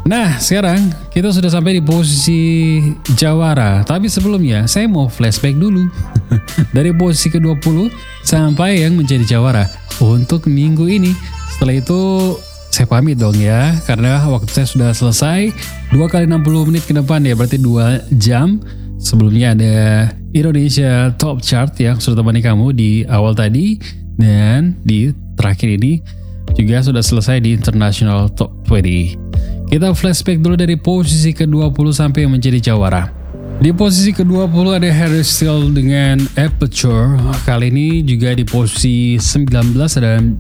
Nah, sekarang kita sudah sampai di posisi jawara. Tapi sebelumnya, saya mau flashback dulu. Dari posisi ke-20 sampai yang menjadi jawara untuk minggu ini. Setelah itu, saya pamit dong ya. Karena waktu saya sudah selesai. 2 kali 60 menit ke depan ya, berarti 2 jam. Sebelumnya ada Indonesia Top Chart yang sudah temani kamu di awal tadi. Dan di terakhir ini juga sudah selesai di International Top 20. Kita flashback dulu dari posisi ke-20 sampai yang menjadi jawara. Di posisi ke-20 ada Harry Styles dengan Aperture. Kali ini juga di posisi 19 ada